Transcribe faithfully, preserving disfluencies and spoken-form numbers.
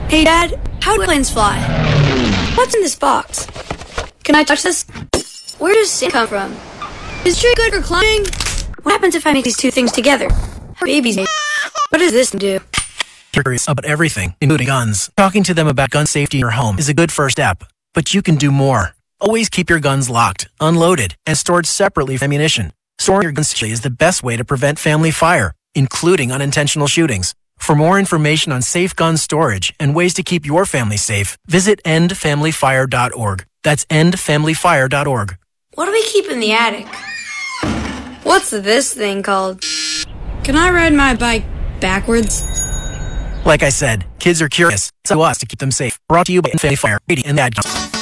Hey, Dad, how do planes fly? What's in this box? Can I touch this? Where does sand come from? Is tree good for climbing? What happens if I make these two things together? How are babies made? What does this do? Curious about everything, including guns. Talking to them about gun safety in your home is a good first step, but you can do more. Always keep your guns locked, unloaded, and stored separately from ammunition. Storing your guns safely is the best way to prevent family fire, including unintentional shootings. For more information on safe gun storage and ways to keep your family safe, visit end family fire dot org. That's end family fire dot org. What do we keep in the attic? What's this thing called? Can I ride my bike backwards? Like I said, kids are curious. It's up to us to keep them safe. Brought to you by End Family Fire, and that.